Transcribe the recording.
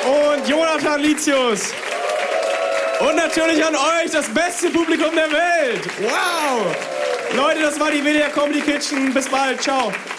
und Jonathan Litius. Und natürlich an euch, das beste Publikum der Welt. Wow! Leute, das war die WDR Comedy Kitchen. Bis bald. Ciao.